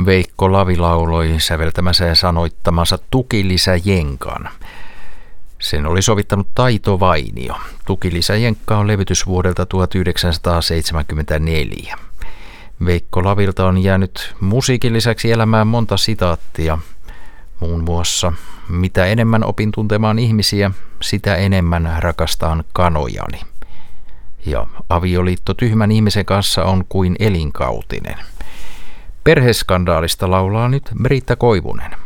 Veikko Lavi lauloi säveltämänsä ja sanoittamansa Tukilisä Jenkan. Sen oli sovittanut Taito Vainio. Tukilisä Jenkka on levytys vuodelta 1974. Veikko Lavilta on jäänyt musiikin lisäksi elämään monta sitaattia. Muun muassa, mitä enemmän opin tuntemaan ihmisiä, sitä enemmän rakastaan kanojani. Ja avioliitto tyhmän ihmisen kanssa on kuin elinkautinen. Perheskandaalista laulaa nyt Riitta Koivunen.